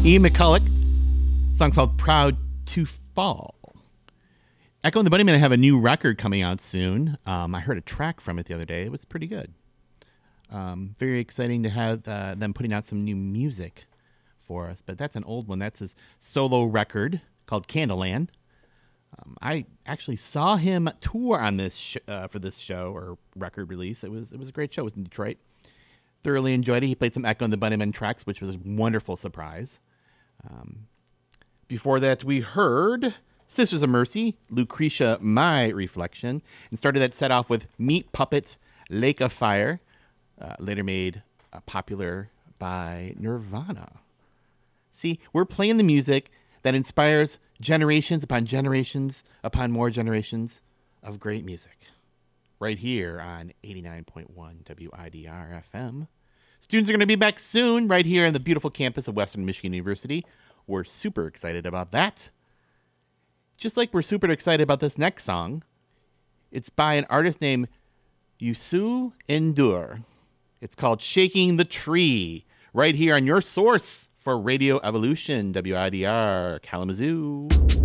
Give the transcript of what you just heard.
Ian McCulloch. Song's called Proud to Fall. Echo and the Bunnymen have a new record coming out soon. I heard a track from it the other day. It was pretty good. Very exciting to have them putting out some new music for us. But that's an old one. That's his solo record called Candleland. I actually saw him tour on this for this show or record release. It was a great show. It was in Detroit. Thoroughly enjoyed it. He played some Echo and the Bunnymen tracks, which was a wonderful surprise. Before that, we heard Sisters of Mercy, Lucretia, My Reflection, and started that set off with Meat Puppets, Lake of Fire, later made popular by Nirvana. See, we're playing the music that inspires generations upon more generations of great music. Right here on 89.1 WIDR FM. Students are going to be back soon right here in the beautiful campus of Western Michigan University. We're super excited about that. Just like we're super excited about this next song. It's by an artist named Youssou N'Dour. It's called Shaking the Tree. Right here on your source for Radio Evolution, WIDR Kalamazoo.